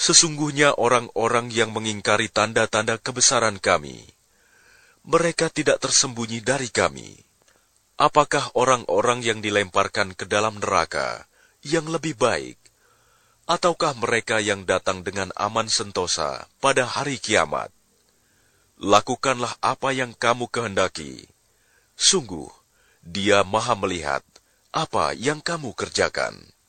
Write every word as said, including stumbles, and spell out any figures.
Sesungguhnya orang-orang yang mengingkari tanda-tanda kebesaran kami, mereka tidak tersembunyi dari kami. Apakah orang-orang yang dilemparkan ke dalam neraka yang lebih baik, ataukah mereka yang datang dengan aman sentosa pada hari kiamat? Lakukanlah apa yang kamu kehendaki. Sungguh, Dia Maha melihat apa yang kamu kerjakan.